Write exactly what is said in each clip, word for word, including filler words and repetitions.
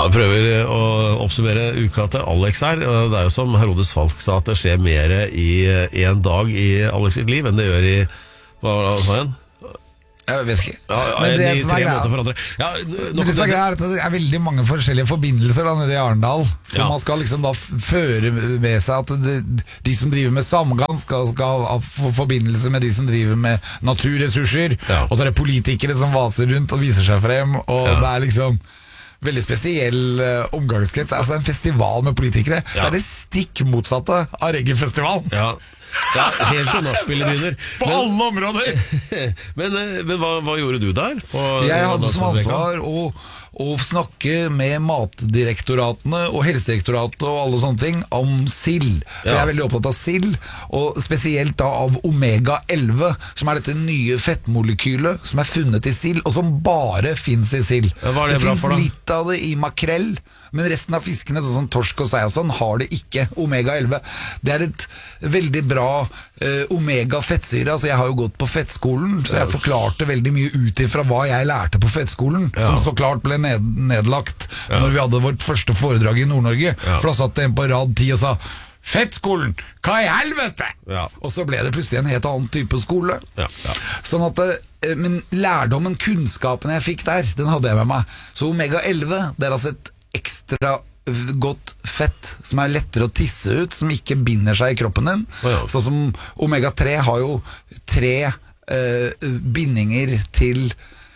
Ja, jeg prøver å oppsummere uka til Alex her. Det er jo som Herodes Falk sa, at det skjer mer i en dag i Alex sitt liv enn det gjør i hva var det igjen? Jeg vet ikke. Ja, men det som er greia ja, Men det som er greia er at det er veldig mange forskjellige forbindelser da, nede i Arendal. Så ja. Man skal liksom da føre med seg at det, de som driver med samgang skal, skal ha forbindelse med de som driver med naturressurser. Ja. Og så er det politikere som vaser rundt og viser seg frem. Og ja. Det er liksom veldig spesiell uh, omgangskrets. Altså en festival med politikere. Ja. Det er det stikk motsatte av reggae-festivalen. Ja. Ja, helt til nachspielet begynner. På men, alle områder. Men, men hva, hva gjorde du der? Jeg hadde som ansvar å, å snakke med matdirektoratene og helsedirektoratet og alle sånne ting om sild. For ja. Jeg er veldig opptatt av sild, og spesielt da av omega elleve, som er dette nye fettmolekylet som er funnet i sild, og som bare finnes i sild. Ja, det det finnes litt av det i makrell, men resten av fiskene, sånn som torsk og sei og sånn, har det ikke omega elleve. Det er et veldig bra uh, omega-fettsyre. Altså, jeg har jo gått på fettskolen, så jeg forklarte veldig mye ut ifra hva jeg lærte på fettskolen, ja. Som så klart ble ned nedlagt ja. Når vi hadde vårt første foredrag i Nord-Norge. Ja. For da satt det en på rad ti og sa fettskolen, hva i helvete? Ja. Og så ble det plutselig en helt annen type skole. Ja. Ja. Sånn at uh, men lærdommen, kunnskapen jeg fikk der, den hadde jeg med meg. Så omega elleve, det er altså et ekstra godt fett som er lettere å tisse ut, som ikke binder seg i kroppen din. Oh, ja. Sånn som omega tre har jo tre uh, bindinger til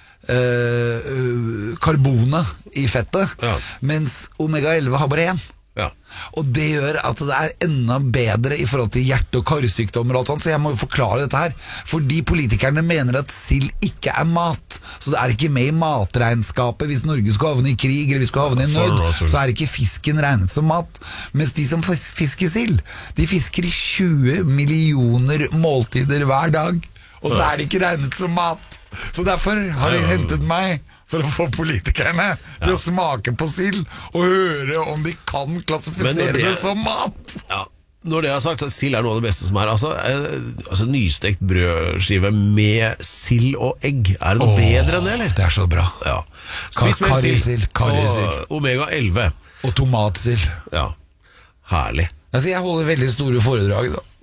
uh, karbonet i fettet, ja. Mens omega elleve har bare én. Ja. Og det gjør at det er enda bedre i forhold til hjerte- og karsykdommer og alt sånt, så jeg må jo forklare dette her. Fordi politikerne mener at sild ikke er mat, så det er ikke med i matregnskapet. Hvis Norge skulle havne i krig eller vi skulle havne i nød, så er ikke fisken regnet som mat. Mens de som fisker sild, de fisker i tjue millioner måltider hver dag, og så er det ikke regnet som mat. Så derfor har de hentet meg for å få politikerne til ja. Å smake på sild og høre om de kan klassifisere det, det som mat. Ja. Når det er sagt, så sild er noe av det beste som er. Altså, eh, altså nystekt brødskive med sild og egg, er det noe Åh, bedre enn det, eller? Det er så bra. Ja. Spis mer sild og omega elleve. Og tomatsild. Ja, herlig. Altså, jeg holder veldig store foredrag da.